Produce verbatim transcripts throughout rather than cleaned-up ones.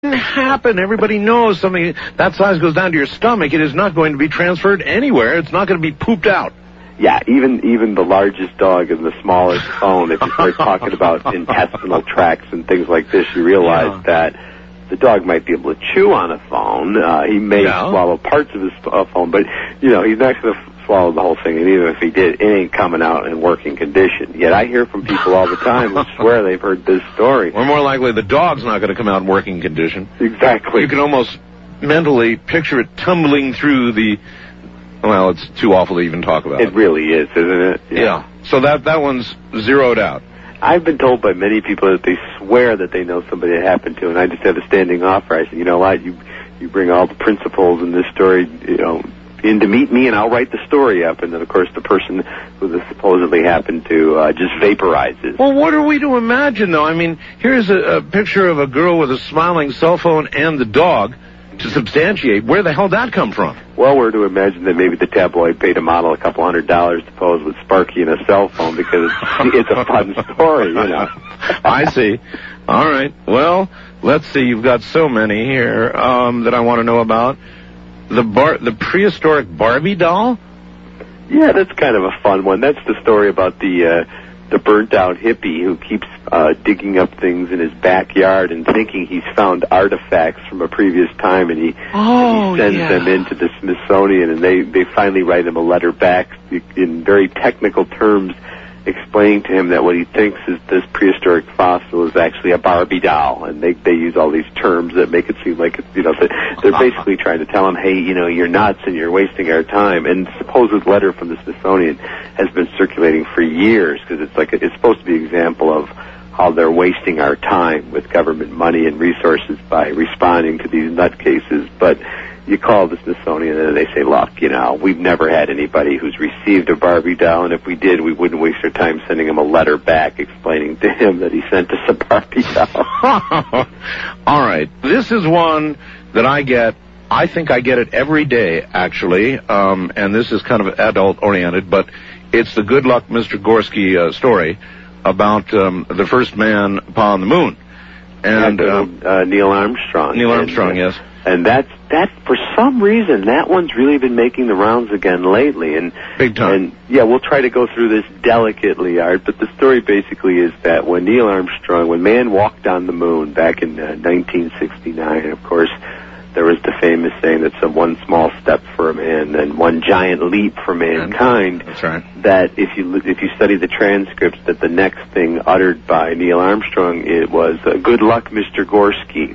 happen. Everybody knows something that size goes down to your stomach. It is not going to be transferred anywhere. It's not going to be pooped out. Yeah, even even the largest dog and the smallest phone, if you start talking about intestinal tracts and things like this, you realize yeah. that the dog might be able to chew on a phone. Uh, he may yeah. swallow parts of his uh, phone, but, you know, he's not going to swallow the whole thing, and even if he did, it ain't coming out in working condition. Yet I hear from people all the time who swear they've heard this story. Or more likely, the dog's not going to come out in working condition. Exactly. You can almost mentally picture it tumbling through the... Well, it's too awful to even talk about. It really is, isn't it? Yeah. yeah. So that, that one's zeroed out. I've been told by many people that they swear that they know somebody it happened to, and I just have a standing offer. I said, you know what, you you bring all the principles in this story, you know, in to meet me, and I'll write the story up. And then, of course, the person who this supposedly happened to uh, just vaporizes. Well, what are we to imagine, though? I mean, here's a, a picture of a girl with a smiling cell phone and the dog to substantiate. Where the hell did that come from? Well, we're to imagine that maybe the tabloid paid a model a couple hundred dollars to pose with Sparky and a cell phone because it's a fun story, you know. I see. All right. Well, let's see. You've got so many here um, that I want to know about. The bar, the prehistoric Barbie doll? Yeah, that's kind of a fun one. That's the story about the uh, the burnt-out hippie who keeps uh, digging up things in his backyard and thinking he's found artifacts from a previous time, and he, oh, and he sends yeah. them into the Smithsonian, and they, they finally write him a letter back in very technical terms explaining to him that what he thinks is this prehistoric fossil is actually a Barbie doll, and they they use all these terms that make it seem like it's, you know, they're basically trying to tell him, hey, you know, you're nuts and you're wasting our time. And the supposed letter from the Smithsonian has been circulating for years because it's like a, it's supposed to be an example of how they're wasting our time with government money and resources by responding to these nutcases. But you call the Smithsonian and they say, look, you know, we've never had anybody who's received a Barbie doll, and if we did, we wouldn't waste our time sending him a letter back explaining to him that he sent us a Barbie doll. All right. This is one that I get. I think I get it every day, actually, um, and this is kind of adult-oriented, but it's the Good Luck Mister Gorski uh, story about um, the first man upon the moon. And uh, uh, Neil Armstrong. Neil Armstrong, and, uh, yes. And that's, that, for some reason, that one's really been making the rounds again lately. And Big time. And, yeah, we'll try to go through this delicately, Art, but the story basically is that when Neil Armstrong, when man walked on the moon back in uh, nineteen sixty-nine, of course, there was the famous saying that's a one small step for a man and one giant leap for mankind. That's right. That if you if you study the transcripts, that the next thing uttered by Neil Armstrong, it was, uh, good luck, Mister Gorski.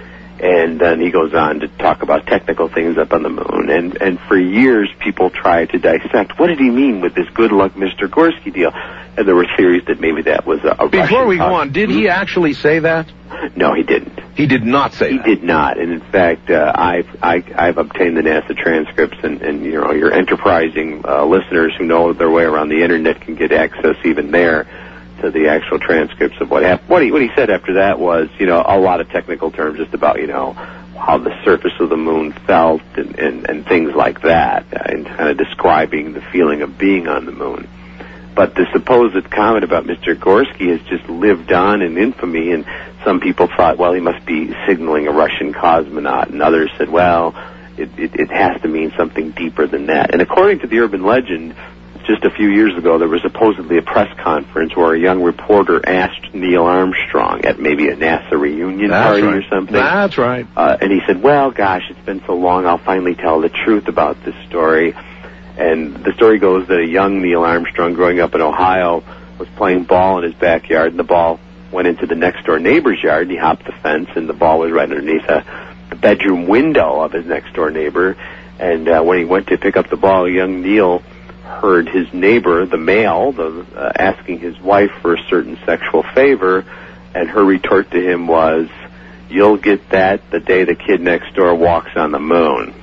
And then he goes on to talk about technical things up on the moon. And, and for years, people tried to dissect, what did he mean with this good luck Mister Gorski deal? And there were theories that maybe that was a, a Before Russian we go on, did he actually say that? No, he didn't. He did not say he that. He did not. And in fact, uh, I've, I, I've obtained the NASA transcripts, and, and you know, your enterprising uh, listeners who know their way around the Internet can get access even there to the actual transcripts of what happened. What he, what he said after that was, you know, a lot of technical terms just about, you know, how the surface of the moon felt and, and, and things like that, uh, and kind of describing the feeling of being on the moon. But the supposed comment about Mister Gorski has just lived on in infamy, and some people thought, well, he must be signaling a Russian cosmonaut, and others said, well, it, it, it has to mean something deeper than that. And according to the urban legend, just a few years ago, there was supposedly a press conference where a young reporter asked Neil Armstrong at maybe a NASA reunion That's party right. or something. That's right. Uh, and he said, well, gosh, it's been so long, I'll finally tell the truth about this story. And the story goes that a young Neil Armstrong growing up in Ohio was playing ball in his backyard, and the ball went into the next-door neighbor's yard, and he hopped the fence, and the ball was right underneath a, the bedroom window of his next-door neighbor. And uh, when he went to pick up the ball, young Neil heard his neighbor, the male, the, uh, asking his wife for a certain sexual favor, and her retort to him was, you'll get that the day the kid next door walks on the moon.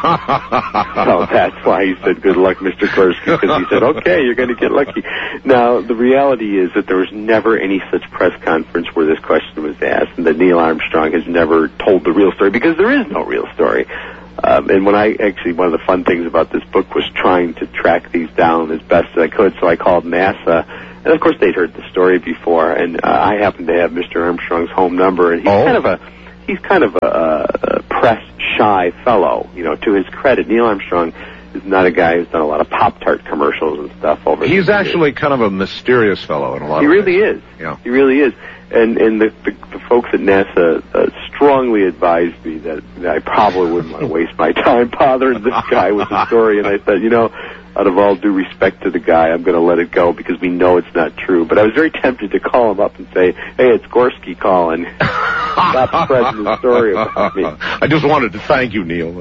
So that's why he said, good luck, Mister Gorski, because he said, okay, you're going to get lucky. Now, the reality is that there was never any such press conference where this question was asked, and that Neil Armstrong has never told the real story, because there is no real story. Um, and when I actually, one of the fun things about this book was trying to track these down as best as I could, so I called NASA, and of course they'd heard the story before, and uh, I happened to have Mister Armstrong's home number, and he's oh. kind of a he's kind of a, a press-shy fellow. You know, to his credit, Neil Armstrong is not a guy who's done a lot of Pop-Tart commercials and stuff over. He's actually years. kind of a mysterious fellow in a lot he of ways. He really is. Yeah. He really is. And and the, the, the folks at NASA uh, strongly advised me that, that I probably wouldn't want to waste my time bothering this guy with the story. And I thought, you know, out of all due respect to the guy, I'm going to let it go because we know it's not true. But I was very tempted to call him up and say, hey, it's Gorski calling. Stop spreading the story about me. I just wanted to thank you, Neil.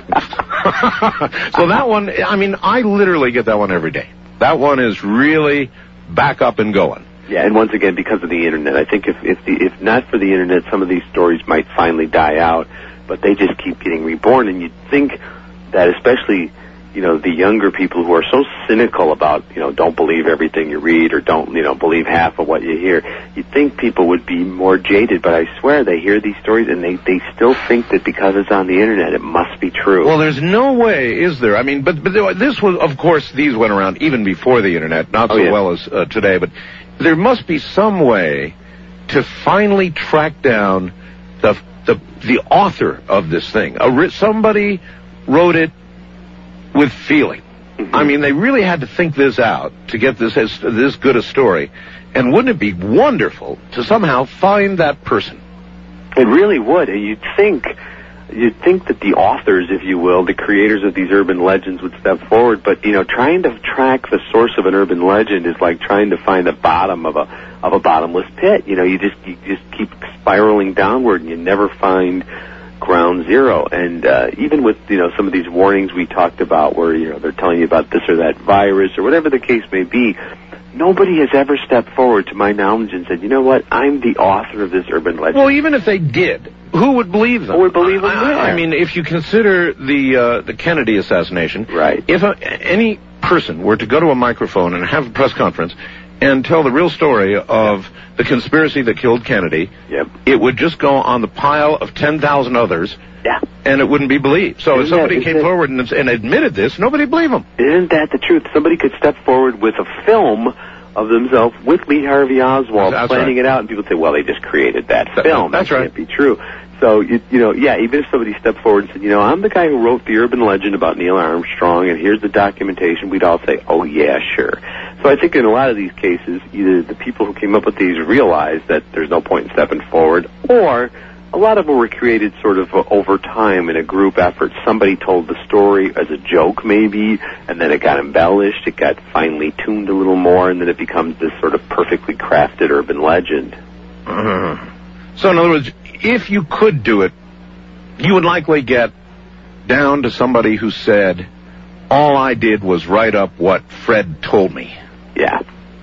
So that one, I mean, I literally get that one every day. That one is really back up and going. Yeah, and once again, because of the Internet. I think if if, the, if not for the Internet, some of these stories might finally die out, but they just keep getting reborn. And you'd think that especially, you know, the younger people who are so cynical about, you know, don't believe everything you read or don't, you know, believe half of what you hear, you'd think people would be more jaded, but I swear they hear these stories and they, they still think that because it's on the Internet, it must be true. Well, there's no way, is there? I mean, but, but this was, of course, these went around even before the Internet, not so oh, yeah. well as uh, today, but there must be some way to finally track down the the, the author of this thing. A, somebody wrote it with feeling. Mm-hmm. I mean, they really had to think this out to get this as, this good a story. And wouldn't it be wonderful to somehow find that person? It really would. And you'd think, you'd think that the authors, if you will, the creators of these urban legends would step forward. But, you know, trying to track the source of an urban legend is like trying to find the bottom of a of a bottomless pit. You know, you just you just keep spiraling downward and you never find ground zero. And uh, even with, you know, some of these warnings we talked about where, you know, they're telling you about this or that virus or whatever the case may be, nobody has ever stepped forward to my knowledge and said, you know what, I'm the author of this urban legend. Well, even if they did, who would believe them? Who would believe them? I, I mean, if you consider the uh, the Kennedy assassination, right? If a, any person were to go to a microphone and have a press conference and tell the real story of yep. the conspiracy that killed Kennedy, yep. it would just go on the pile of ten thousand others, yeah. and it wouldn't be believed. So isn't if somebody that, came that, forward and, and admitted this, nobody would believe them. Isn't that the truth? Somebody could step forward with a film of themselves with Lee Harvey Oswald that's planning right. it out, and people say, well, they just created that, that film. That's that right. can't be true. So, you, you know, yeah, even if somebody stepped forward and said, you know, I'm the guy who wrote the urban legend about Neil Armstrong, and here's the documentation, we'd all say, oh, yeah, sure. So I think in a lot of these cases, either the people who came up with these realized that there's no point in stepping forward, or a lot of them were created sort of uh, over time in a group effort. Somebody told the story as a joke, maybe, and then it got embellished, it got finely tuned a little more, and then it becomes this sort of perfectly crafted urban legend. Uh-huh. So in other words, if you could do it, you would likely get down to somebody who said, all I did was write up what Fred told me. Yeah.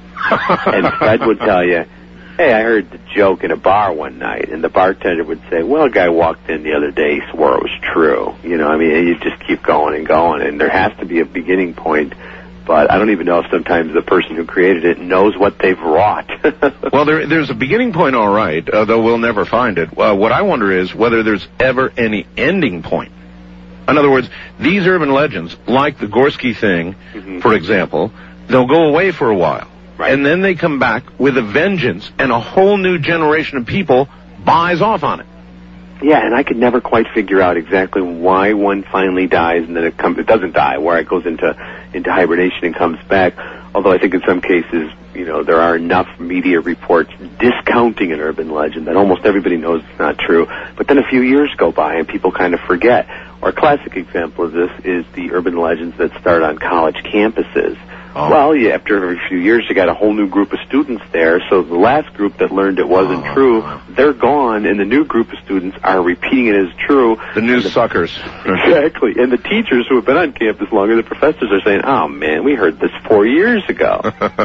And Fred would tell you, hey, I heard the joke in a bar one night, and the bartender would say, well, a guy walked in the other day, he swore it was true. You know, I mean, and you just keep going and going, and there has to be a beginning point, but I don't even know if sometimes the person who created it knows what they've wrought. Well, there, there's a beginning point, all right, uh, though we'll never find it. Uh, what I wonder is whether there's ever any ending point. In other words, these urban legends, like the Gorski thing, mm-hmm. for example, they'll go away for a while. Right. And then they come back with a vengeance, and a whole new generation of people buys off on it. Yeah, and I could never quite figure out exactly why one finally dies and then it comes, it doesn't die, where it goes into into hibernation and comes back. Although I think in some cases, you know, there are enough media reports discounting an urban legend that almost everybody knows it's not true. But then a few years go by and people kind of forget. Or a classic example of this is the urban legends that start on college campuses. Oh. Well, yeah, after a few years, you got a whole new group of students there. So the last group that learned it wasn't oh. true, they're gone, and the new group of students are repeating it as true. The new the, suckers. Exactly. And the teachers who have been on campus longer, the professors are saying, oh, man, we heard this four years ago.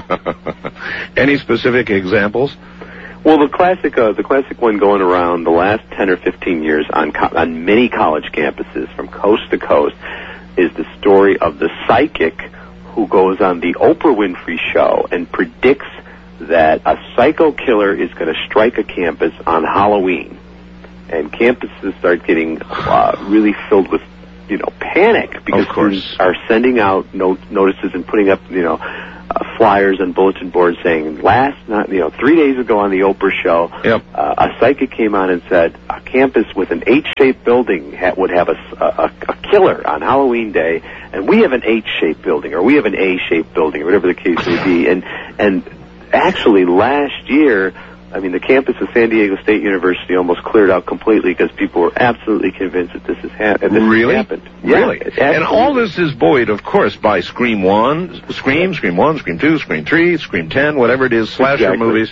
Any specific examples? Well, the classic, uh, the classic one going around the last ten or fifteen years on co- on many college campuses from coast to coast is the story of the psychic who goes on the Oprah Winfrey Show and predicts that a psycho killer is going to strike a campus on Halloween. And campuses start getting uh, really filled with, you know, panic because students are sending out no- notices and putting up, you know, uh, flyers and bulletin boards saying, last night, you know, three days ago on the Oprah show, yep. uh, a psychic came on and said a campus with an H-shaped building ha- would have a, a, a killer on Halloween Day, and we have an H-shaped building, or we have an A-shaped building, or whatever the case may be. And and actually, last year, I mean, the campus of San Diego State University almost cleared out completely because people were absolutely convinced that this has, ha- that this really? has happened. Really? Yeah, and all this is buoyed, of course, by Scream one, Scream, Scream one, Scream two, Scream three, Scream ten, whatever it is, slasher exactly. movies.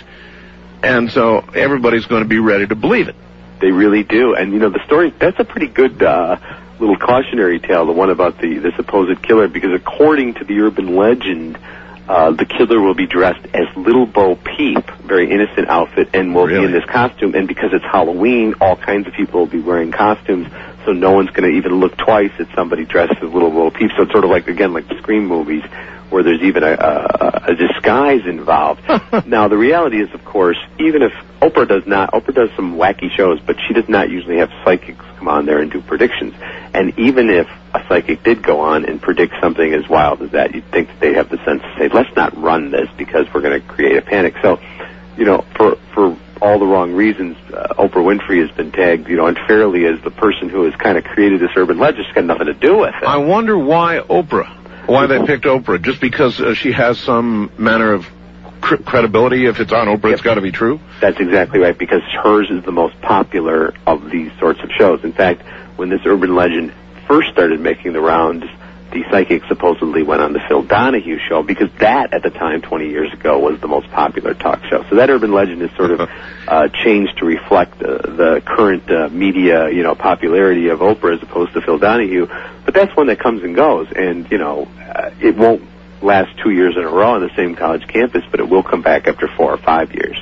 And so everybody's going to be ready to believe it. They really do. And, you know, the story, that's a pretty good uh, little cautionary tale, the one about the, the supposed killer, because according to the urban legend, Uh, the killer will be dressed as Little Bo Peep, very innocent outfit, and will really? be in this costume. And because it's Halloween, all kinds of people will be wearing costumes, so no one's going to even look twice at somebody dressed as Little Bo Peep. So it's sort of like, again, like the Scream movies, where there's even a, a, a disguise involved. Now, the reality is, of course, even if Oprah does not, Oprah does some wacky shows, but she does not usually have psychics come on there and do predictions. And even if a psychic did go on and predict something as wild as that, you'd think that they'd have the sense to say, let's not run this because we're going to create a panic. So, you know, for for all the wrong reasons, uh, Oprah Winfrey has been tagged, you know, unfairly as the person who has kind of created this urban legend. It's got nothing to do with it. I wonder why Oprah, why they picked Oprah, just because uh, she has some manner of cr- credibility. If it's on Oprah, yep. It's got to be true. That's exactly right, because hers is the most popular of these sorts of shows. In fact, when this urban legend first started making the rounds, the psychic supposedly went on the Phil Donahue show, because that, at the time, twenty years ago, was the most popular talk show. So that urban legend is sort of uh, changed to reflect uh, the current uh, media, you know, popularity of Oprah as opposed to Phil Donahue. But that's one that comes and goes, and, you know, uh, it won't last two years in a row on the same college campus, but it will come back after four or five years.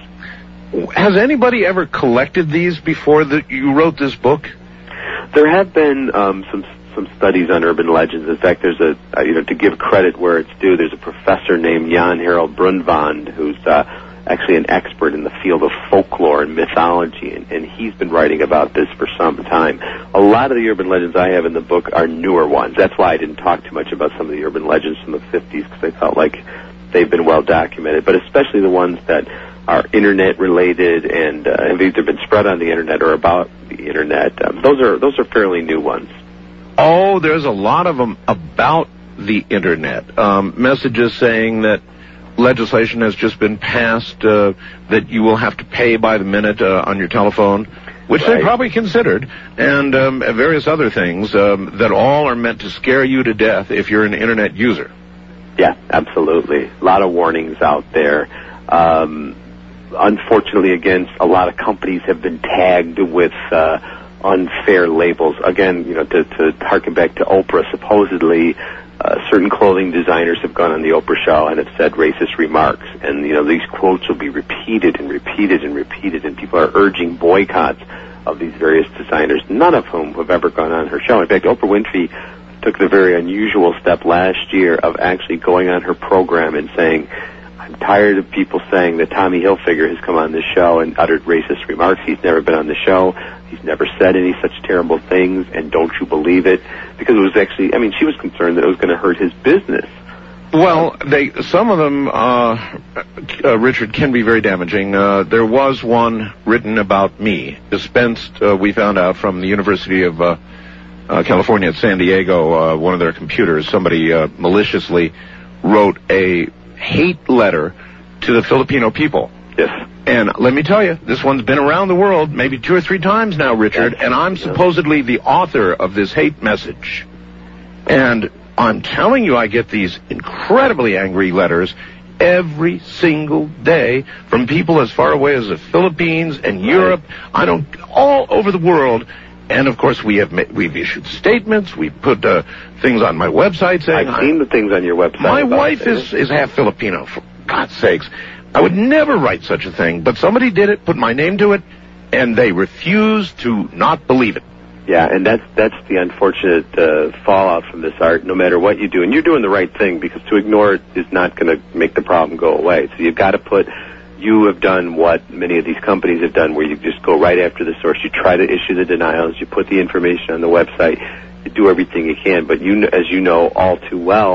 Has anybody ever collected these before that you wrote this book? There have been um, some some studies on urban legends. In fact, there's a, uh, you know, to give credit where it's due, there's a professor named Jan Harold Brunvand who's uh, actually an expert in the field of folklore and mythology, and, and he's been writing about this for some time. A lot of the urban legends I have in the book are newer ones. That's why I didn't talk too much about some of the urban legends from the fifties, because I felt like they've been well documented, but especially the ones that are internet related and uh, have either been spread on the internet or about the internet. Um, those are those are fairly new ones. Oh, there's a lot of them about the internet. Um, messages saying that legislation has just been passed uh, that you will have to pay by the minute uh, on your telephone, which right. they probably considered, and um, various other things um, that all are meant to scare you to death if you're an internet user. Yeah, absolutely. A lot of warnings out there. Um, unfortunately, again, a lot of companies have been tagged with uh, unfair labels. Again, you know, to, to harken back to Oprah, supposedly uh, certain clothing designers have gone on the Oprah show and have said racist remarks. And, you know, these quotes will be repeated and repeated and repeated, and people are urging boycotts of these various designers, none of whom have ever gone on her show. In fact, Oprah Winfrey took the very unusual step last year of actually going on her program and saying, I'm tired of people saying that Tommy Hilfiger has come on this show and uttered racist remarks. He's never been on the show. He's never said any such terrible things, and don't you believe it? Because it was actually, I mean, she was concerned that it was going to hurt his business. Well, they some of them, uh, uh, Richard, can be very damaging. Uh, there was one written about me, dispensed, uh, we found out, from the University of uh, uh, California at San Diego, uh, one of their computers. Somebody uh, maliciously wrote a hate letter to the Filipino people. Yes. And let me tell you, this one's been around the world maybe two or three times now, Richard, and I'm supposedly the author of this hate message. And I'm telling you, I get these incredibly angry letters every single day from people as far away as the Philippines and right. Europe. I don't, all over the world. And of course, we have ma- we've issued statements. We've put uh, things on my website saying I've seen the things on your website. My wife is is half Filipino. For God's sakes, I would never write such a thing. But somebody did it, put my name to it, and they refused to not believe it. Yeah, and that's that's the unfortunate uh, fallout from this art, no matter what you do. And you're doing the right thing, because to ignore it is not going to make the problem go away. So you've got to put, you have done what many of these companies have done, where you just go right after the source. You try to issue the denials. You put the information on the website. You do everything you can. But you, as you know all too well,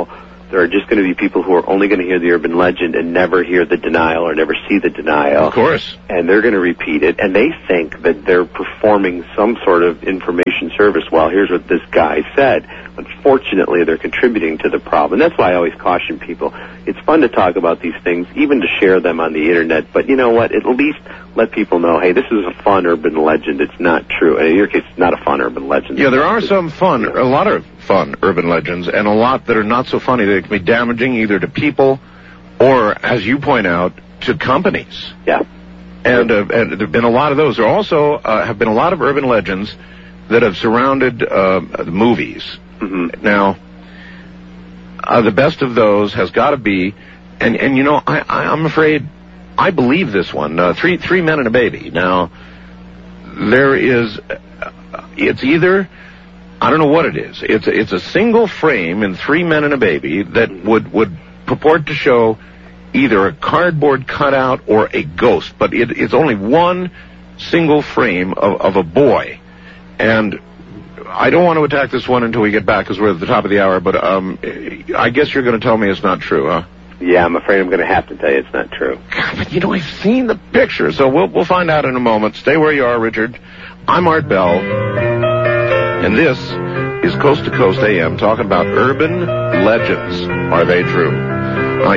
There are just going to be people who are only going to hear the urban legend and never hear the denial or never see the denial. Of course. And they're going to repeat it, and they think that they're performing some sort of information service. Well, here's what this guy said. Unfortunately, they're contributing to the problem. And that's why I always caution people. It's fun to talk about these things, even to share them on the Internet, but you know what? At least let people know, hey, this is a fun urban legend. It's not true. And in your case, it's not a fun urban legend. Yeah, there are some fun, a lot of fun urban legends, and a lot that are not so funny that it can be damaging either to people or, as you point out, to companies. Yeah. And, uh, and there have been a lot of those. There also uh, have been a lot of urban legends that have surrounded uh, movies. Mm-hmm. Now, uh, the best of those has got to be, and, and you know, I, I, I'm afraid I believe this one, uh, three, three Men and a Baby. Now, there is, uh, it's either, I don't know what it is. It's, it's a single frame in Three Men and a Baby that would, would purport to show either a cardboard cutout or a ghost, but it, it's only one single frame of, of a boy. And I don't want to attack this one until we get back because we're at the top of the hour, but um, I guess you're going to tell me it's not true, huh? Yeah, I'm afraid I'm going to have to tell you it's not true. God, but you know, I've seen the picture, so we'll, we'll find out in a moment. Stay where you are, Richard. I'm Art Bell, and this is Coast to Coast A M talking about urban legends. Are they true?